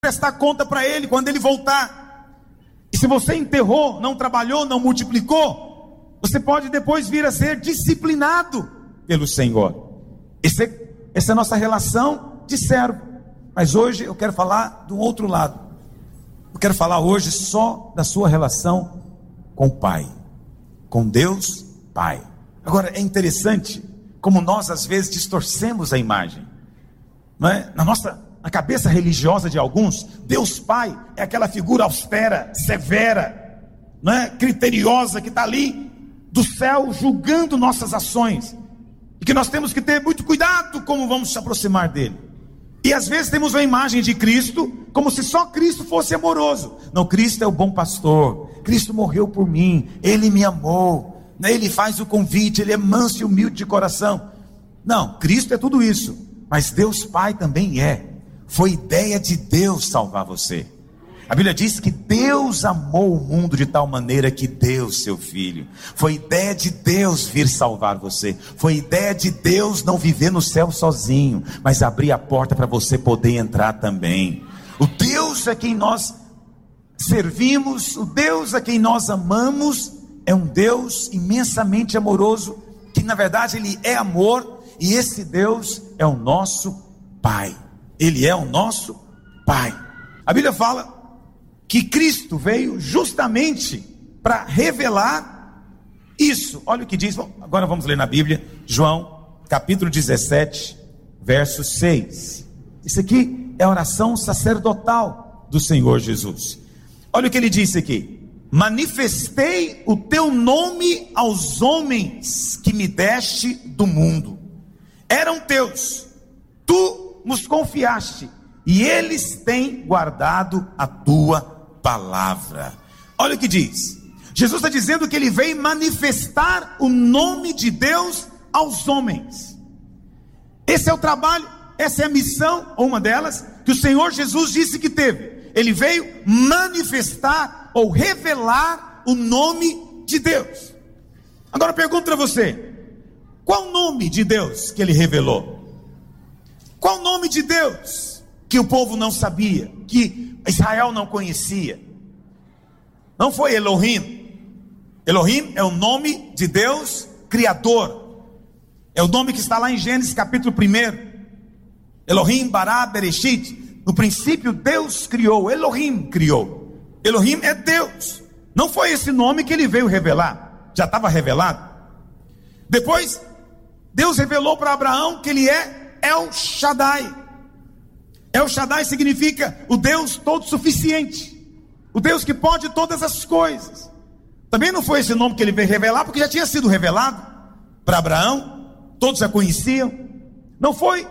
prestar conta para Ele quando Ele voltar. E se você enterrou, não trabalhou, não multiplicou, você pode depois vir a ser disciplinado pelo Senhor. Essa é a nossa relação de servo. Mas hoje eu quero falar do outro lado. Eu quero falar hoje só da sua relação com o Pai, com Deus Pai. Agora é interessante como nós às vezes distorcemos a imagem, não é? Na cabeça religiosa de alguns, Deus Pai é aquela figura austera, severa, não é? Criteriosa, que está ali do céu julgando nossas ações, e que nós temos que ter muito cuidado como vamos se aproximar dele. E às vezes temos a imagem de Cristo como se só Cristo fosse amoroso. Não, Cristo é o bom pastor, Cristo morreu por mim, Ele me amou, Ele faz o convite, Ele é manso e humilde de coração. Não, Cristo é tudo isso, mas Deus Pai também é. Foi ideia de Deus salvar você. A Bíblia diz que Deus amou o mundo de tal maneira que deu seu Filho. Foi ideia de Deus vir salvar você. Foi ideia de Deus não viver no céu sozinho, mas abrir a porta para você poder entrar também. O Deus a quem nós servimos, o Deus a quem nós amamos, é um Deus imensamente amoroso, que na verdade Ele é amor, e esse Deus é o nosso Pai. Ele é o nosso Pai. A Bíblia fala que Cristo veio justamente para revelar isso. Olha o que diz, agora vamos ler na Bíblia, João, capítulo 17, verso 6. Isso aqui é a oração sacerdotal do Senhor Jesus. Olha o que ele disse aqui: manifestei o teu nome aos homens que me deste do mundo. Eram teus, tu nos confiaste, e eles têm guardado a tua palavra. Olha o que diz. Jesus está dizendo que Ele veio manifestar o nome de Deus aos homens. Esse é o trabalho, essa é a missão, ou uma delas, que o Senhor Jesus disse que teve. Ele veio manifestar ou revelar o nome de Deus. Agora eu pergunto para você: qual o nome de Deus que Ele revelou? Qual o nome de Deus que o povo não sabia, que Israel não conhecia? Não foi Elohim. Elohim é o nome de Deus Criador. É o nome que está lá em Gênesis capítulo 1. Elohim bara bereshit. No princípio Deus criou, Elohim criou. Elohim é Deus. Não foi esse nome que Ele veio revelar, já estava revelado. Depois Deus revelou para Abraão que Ele é El Shaddai. El Shaddai significa o Deus todo suficiente, o Deus que pode todas as coisas. Também não foi esse nome que Ele veio revelar, porque já tinha sido revelado para Abraão, todos já conheciam. Não foi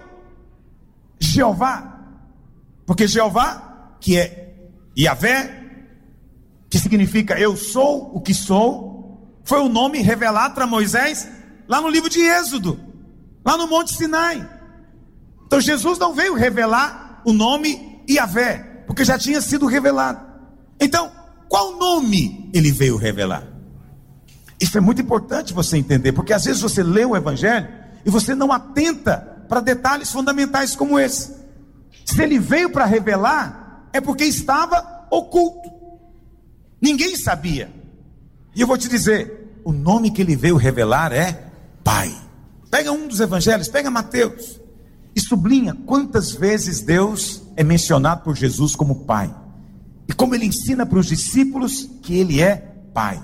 Jeová, porque Jeová, que é Yahvé, que significa eu sou o que sou, foi o nome revelado para Moisés lá no livro de Êxodo, lá no Monte Sinai. Então Jesus não veio revelar o nome Yahvé, porque já tinha sido revelado. Então, qual nome Ele veio revelar? Isso é muito importante você entender, porque às vezes você lê o Evangelho e você não atenta para detalhes fundamentais como esse. Se Ele veio para revelar, é porque estava oculto, ninguém sabia. E eu vou te dizer, o nome que Ele veio revelar é Pai. Pega um dos evangelhos, pega Mateus, e sublinha quantas vezes Deus é mencionado por Jesus como Pai, e como Ele ensina para os discípulos que Ele é Pai.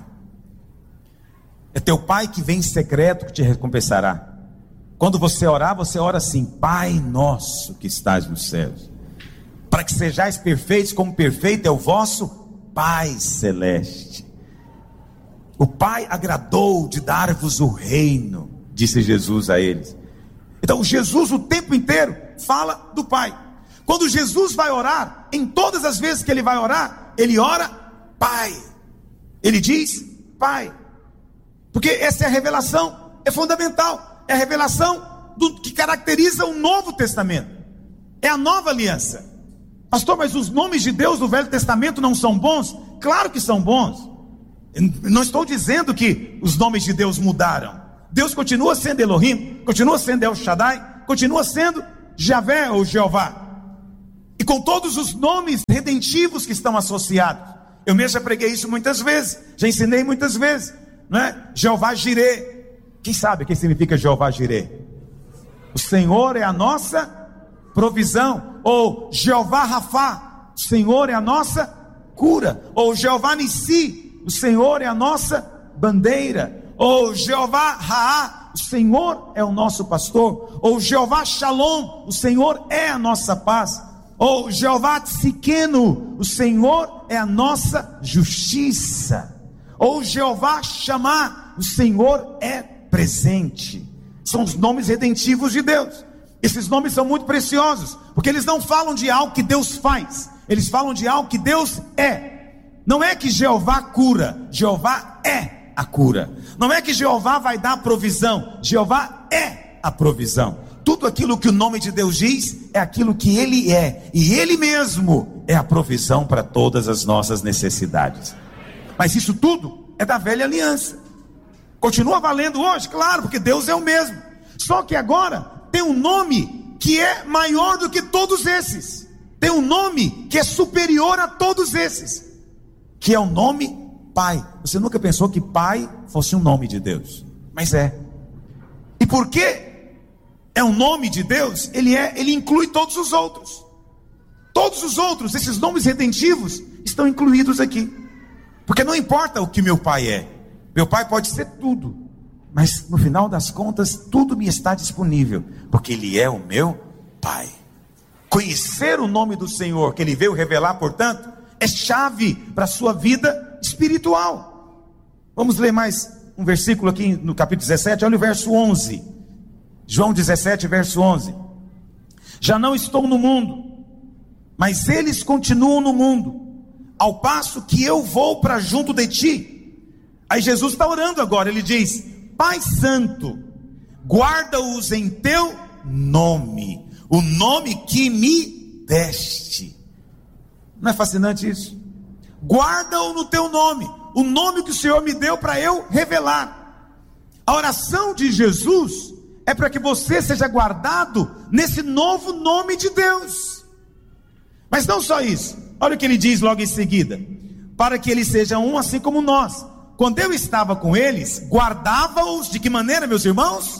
É teu Pai que vem em secreto que te recompensará. Quando você orar, você ora assim: Pai nosso que estás nos céus, para que sejais perfeitos como perfeito é o vosso Pai celeste. O Pai agradou de dar-vos o reino, disse Jesus a eles. Então Jesus o tempo inteiro fala do Pai. Quando Jesus vai orar, em todas as vezes que Ele vai orar, Ele ora Pai. Ele diz Pai, porque essa é a revelação, é fundamental. É a revelação que caracteriza o Novo Testamento, é a nova aliança. Pastor, mas os nomes de Deus do Velho Testamento não são bons? Claro que são bons. Eu não estou dizendo que os nomes de Deus mudaram. Deus continua sendo Elohim, continua sendo El Shaddai, continua sendo Javé ou Jeová. e com todos os nomes redentivos que estão associados. Eu mesmo já preguei isso muitas vezes, já ensinei muitas vezes, não é? Jeová Jirê. Quem sabe o que significa Jeová Jirê? O Senhor é a nossa provisão. Ou Jeová Rafá, o Senhor é a nossa cura. Ou Jeová Nissi, o Senhor é a nossa bandeira. Ou Jeová Raá, o Senhor é o nosso pastor. Ou Jeová Shalom, o Senhor é a nossa paz. Ou Jeová Tzidkenu, o Senhor é a nossa justiça. Ou Jeová Shammah, o Senhor é presente. São os nomes redentivos de Deus. Esses nomes são muito preciosos, porque eles não falam de algo que Deus faz, eles falam de algo que Deus é. Não é que Jeová cura, Jeová é a cura. Não é que Jeová vai dar provisão, Jeová é a provisão. Tudo aquilo que o nome de Deus diz é aquilo que Ele é, e Ele mesmo é a provisão para todas as nossas necessidades. Mas isso tudo é da velha aliança. Continua valendo hoje, claro, porque Deus é o mesmo. Só que agora tem um nome que é maior do que todos esses. Tem um nome que é superior a todos esses, que é o nome Pai. Você nunca pensou que Pai fosse um nome de Deus, mas é. E por que é um nome de Deus? Ele inclui todos os outros. Todos os outros, esses nomes redentivos estão incluídos aqui. Porque não importa o que meu pai é. Meu pai pode ser tudo, mas no final das contas tudo me está disponível, porque Ele é o meu Pai. Conhecer o nome do Senhor, que Ele veio revelar, portanto, é chave para a sua vida espiritual. Vamos ler mais um versículo aqui no capítulo 17, olha o verso 11. João 17, verso 11. Já não estou no mundo, mas eles continuam no mundo, ao passo que eu vou para junto de ti. Aí Jesus está orando agora, ele diz: Pai Santo, guarda-os em teu nome, o nome que me deste. Não é fascinante isso? Guarda-o no teu nome, o nome que o Senhor me deu para eu revelar. A oração de Jesus é para que você seja guardado nesse novo nome de Deus. Mas não só isso, olha o que ele diz logo em seguida: para que eles sejam um assim como nós. Quando eu estava com eles, guardava-os de que maneira, meus irmãos?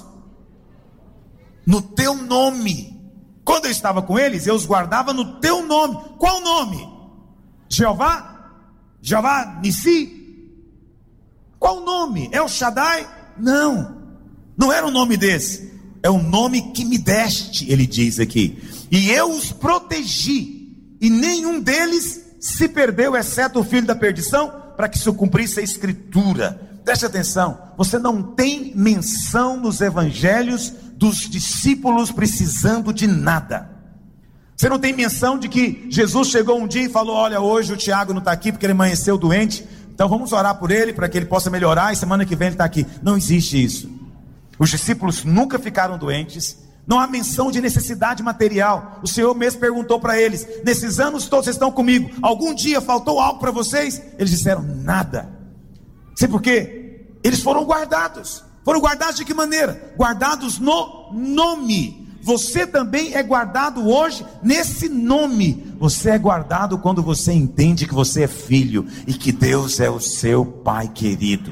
No teu nome. Quando eu estava com eles, eu os guardava no teu nome. Qual nome? Jeová? Jeová Nissi? Qual nome? El Shaddai? Não, não era um nome desse. É o nome que me deste, ele diz aqui. E eu os protegi, e nenhum deles se perdeu, exceto o filho da perdição, para que se cumprisse a escritura. Preste atenção, você não tem menção nos evangelhos dos discípulos precisando de nada. Você não tem menção de que Jesus chegou um dia e falou: olha, hoje o Tiago não está aqui porque ele amanheceu doente, então vamos orar por ele para que ele possa melhorar e semana que vem ele está aqui. Não existe isso. Os discípulos nunca ficaram doentes. Não há menção de necessidade material. O Senhor mesmo perguntou para eles: nesses anos todos vocês estão comigo, algum dia faltou algo para vocês? Eles disseram: nada. Sabe por quê? Eles foram guardados. Foram guardados de que maneira? Guardados no nome. Você também é guardado hoje nesse nome. Você é guardado quando você entende que você é filho e que Deus é o seu Pai querido.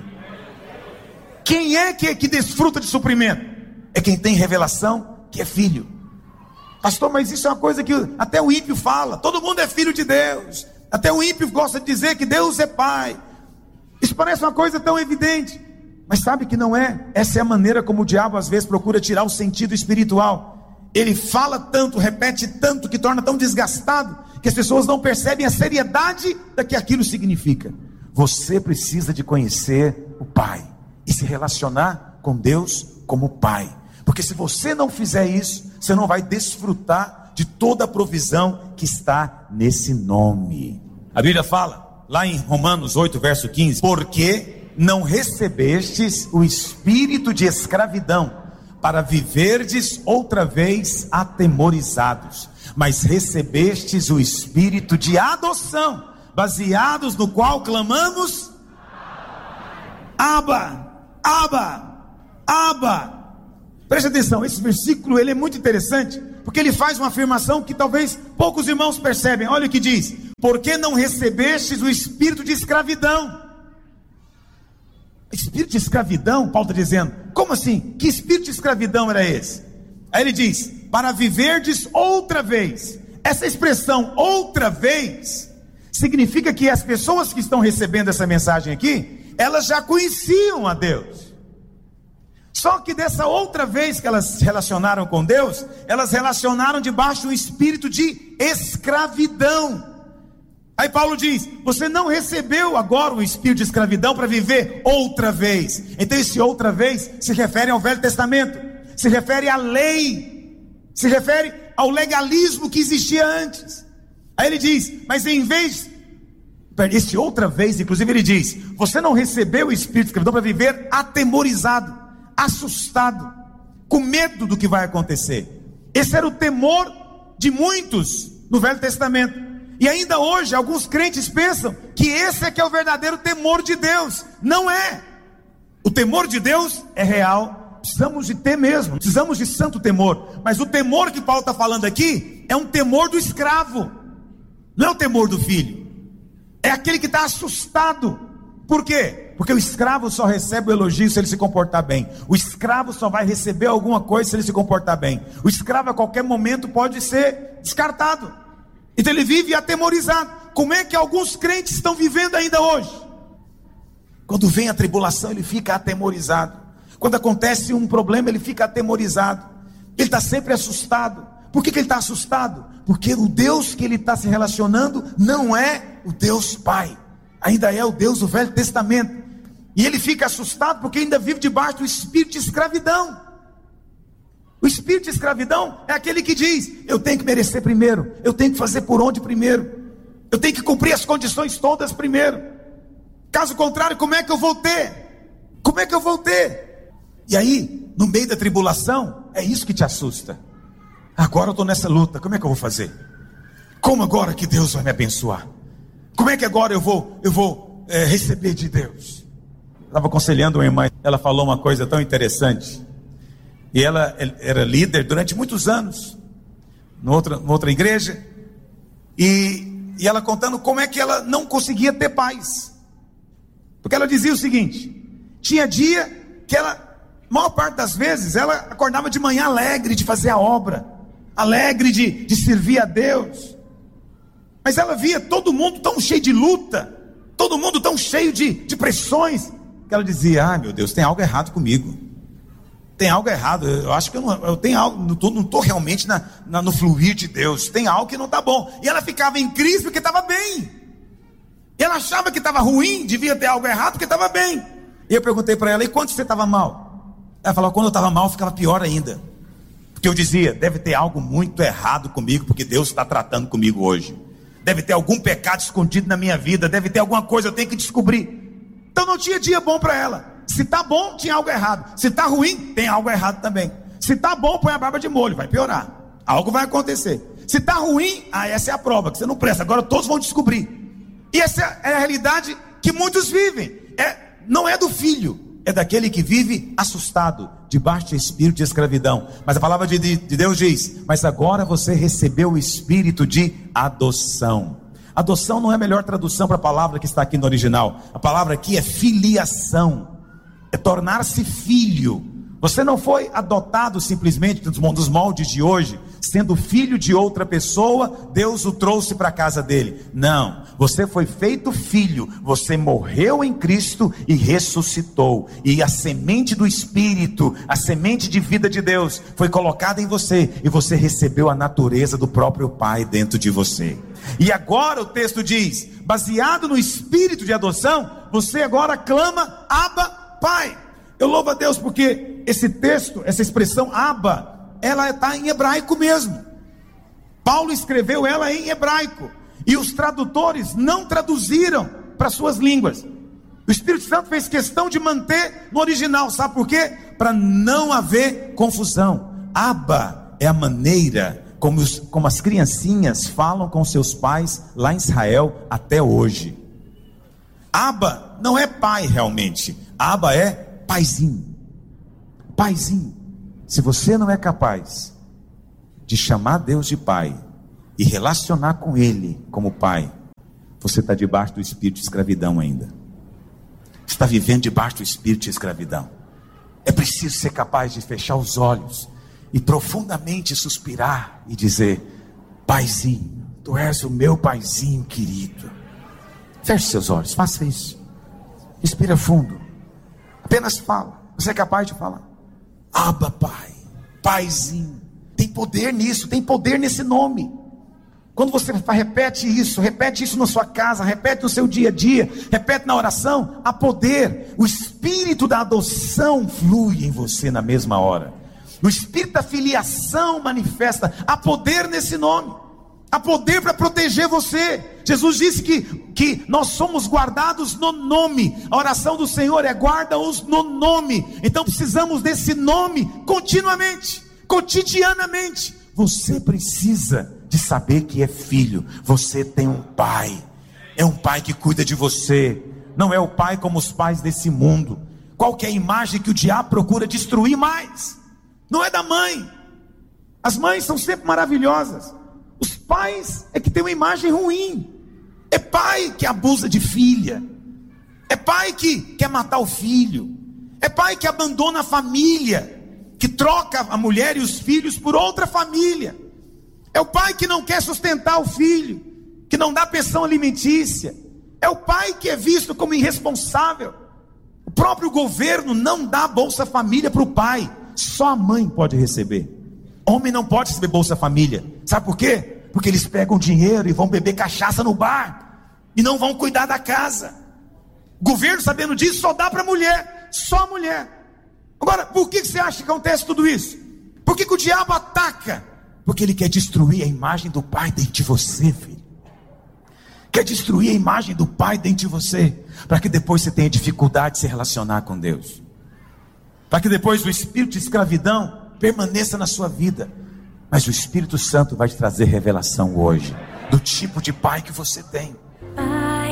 Quem é que desfruta de suprimento? É quem tem revelação que é filho. Pastor, mas isso é uma coisa que até o ímpio fala. Todo mundo é filho de Deus. Até o ímpio gosta de dizer que Deus é Pai. Isso parece uma coisa tão evidente, mas sabe que não é. Essa é a maneira como o diabo às vezes procura tirar o sentido espiritual. Ele fala tanto, repete tanto, que torna tão desgastado, que as pessoas não percebem a seriedade da que aquilo significa. Você precisa de conhecer o Pai e se relacionar com Deus como Pai. Porque se você não fizer isso, você não vai desfrutar de toda a provisão que está nesse nome. A Bíblia fala, lá em Romanos 8, verso 15: porque não recebestes o espírito de escravidão, para viverdes outra vez atemorizados, mas recebestes o espírito de adoção, baseados no qual clamamos: Abba, Abba, Abba. Preste atenção, esse versículo ele é muito interessante, Porque ele faz uma afirmação que talvez poucos irmãos percebem. Olha o que diz: porque não recebestes o espírito de escravidão. Espírito de escravidão? Paulo está dizendo. Como assim? Que espírito de escravidão era esse? Aí ele diz: para viverdes outra vez. Essa expressão outra vez significa que as pessoas que estão recebendo essa mensagem aqui, elas já conheciam a Deus. Só que dessa outra vez que elas se relacionaram com Deus, elas relacionaram debaixo de um espírito de escravidão. Aí Paulo diz: você não recebeu agora o espírito de escravidão para viver outra vez. Então esse outra vez se refere ao Velho Testamento, se refere à lei, se refere ao legalismo que existia antes. Aí ele diz: mas em vez, esse outra vez, inclusive ele diz: você não recebeu o espírito de escravidão para viver atemorizado, assustado, com medo do que vai acontecer. Esse era o temor de muitos no Velho Testamento. E ainda hoje alguns crentes pensam que esse é que é o verdadeiro temor de Deus. Não é. O temor de Deus é real, precisamos de ter mesmo, precisamos de santo temor. Mas o temor que Paulo está falando aqui é um temor do escravo, não é o temor do filho. É aquele que está assustado. Por quê? Porque o escravo só recebe o elogio se ele se comportar bem. O escravo só vai receber alguma coisa se ele se comportar bem. O escravo a qualquer momento pode ser descartado. Então ele vive atemorizado. Como é que alguns crentes estão vivendo ainda hoje? Quando vem a tribulação, ele fica atemorizado. Quando acontece um problema, ele fica atemorizado. Ele está sempre assustado. Por que ele está assustado? Porque o Deus que ele está se relacionando não é o Deus Pai, ainda é o Deus do Velho Testamento. E ele fica assustado porque ainda vive debaixo do espírito de escravidão. O espírito de escravidão é aquele que diz: eu tenho que merecer primeiro, eu tenho que fazer por onde primeiro, eu tenho que cumprir as condições todas primeiro. Caso contrário, como é que eu vou ter? Como é que eu vou ter? E aí, no meio da tribulação, é isso que te assusta. Agora eu estou nessa luta, como é que eu vou fazer? Como agora que Deus vai me abençoar? Como é que agora eu vou receber de Deus? Estava aconselhando uma irmã, ela falou uma coisa tão interessante. E ela era líder durante muitos anos, numa outra igreja. E ela contando como é que ela não conseguia ter paz. Porque ela dizia o seguinte: tinha dia que ela, maior parte das vezes, ela acordava de manhã alegre de fazer a obra, alegre de servir a Deus. Mas ela via todo mundo tão cheio de luta, todo mundo tão cheio de pressões, que ela dizia: ah, meu Deus, tem algo errado comigo. Tem algo errado, eu acho que eu tenho algo, não estou realmente no fluir de Deus, tem algo que não está bom. E ela ficava em crise porque estava bem. E ela achava que estava ruim, devia ter algo errado porque estava bem. E eu perguntei para ela: e quando você estava mal? Ela falou: quando eu estava mal ficava pior ainda. Porque eu dizia: deve ter algo muito errado comigo, porque Deus está tratando comigo hoje. Deve ter algum pecado escondido na minha vida, deve ter alguma coisa, eu tenho que descobrir. Então não tinha dia bom para ela. Se está bom, tinha algo errado. Se está ruim, tem algo errado também. Se está bom, põe a barba de molho, vai piorar. Algo vai acontecer. Se está ruim, essa é a prova, que você não presta. Agora todos vão descobrir. E essa é a realidade que muitos vivem. Não é do filho, é daquele que vive assustado, debaixo de espírito de escravidão. Mas a palavra de Deus diz: mas agora você recebeu o espírito de adoção. Adoção não é a melhor tradução para a palavra que está aqui no original. A palavra aqui é filiação. É tornar-se filho. Você não foi adotado simplesmente dos moldes de hoje, sendo filho de outra pessoa, Deus o trouxe para a casa dele. Não, você foi feito filho, você morreu em Cristo e ressuscitou, e a semente do Espírito, a semente de vida de Deus foi colocada em você, e você recebeu a natureza do próprio Pai dentro de você. E agora o texto diz, baseado no espírito de adoção, você agora clama: Abba, Pai. Eu louvo a Deus porque esse texto, essa expressão Abba, ela está em hebraico mesmo. Paulo escreveu ela em hebraico, e os tradutores não traduziram para suas línguas. O Espírito Santo fez questão de manter no original, sabe por quê? Para não haver confusão. Abba é a maneira como as criancinhas falam com seus pais lá em Israel até hoje. Abba não é pai realmente, Abba é paizinho. Paizinho. Se você não é capaz de chamar Deus de Pai e relacionar com Ele como Pai, você está debaixo do espírito de escravidão ainda. Você está vivendo debaixo do espírito de escravidão. É preciso ser capaz de fechar os olhos e profundamente suspirar e dizer: Paizinho, Tu és o meu Paizinho querido. Feche seus olhos, faça isso. Respira fundo. Apenas fala. Você é capaz de falar: Abba, Pai, Paizinho. Tem poder nisso, tem poder nesse nome. Quando você repete isso na sua casa, repete no seu dia a dia, repete na oração, há poder. O espírito da adoção flui em você na mesma hora. O espírito da filiação manifesta. Há poder nesse nome. Há poder para proteger você. Jesus disse que nós somos guardados no nome. A oração do Senhor é: guarda-os no nome. Então precisamos desse nome continuamente, cotidianamente. Você precisa de saber que é filho. Você tem um pai. É um pai que cuida de você. Não é o pai como os pais desse mundo. Qual que é a imagem que o diabo procura destruir mais? Não é da mãe. As mães são sempre maravilhosas. Os pais é que tem uma imagem ruim. É pai que abusa de filha. É pai que quer matar o filho. É pai que abandona a família, que troca a mulher e os filhos por outra família. É o pai que não quer sustentar o filho, que não dá pensão alimentícia. É o pai que é visto como irresponsável. O próprio governo não dá Bolsa Família para o pai. Só a mãe pode receber. Homem não pode receber Bolsa Família. Sabe por quê? Porque eles pegam dinheiro e vão beber cachaça no bar e não vão cuidar da casa. O governo, sabendo disso, só dá para a mulher. Só a mulher. Agora, por que você acha que acontece tudo isso? Por que o diabo ataca? Porque ele quer destruir a imagem do pai dentro de você, filho. Quer destruir a imagem do pai dentro de você, para que depois você tenha dificuldade de se relacionar com Deus, para que depois o espírito de escravidão permaneça na sua vida. Mas o Espírito Santo vai te trazer revelação hoje do tipo de pai que você tem.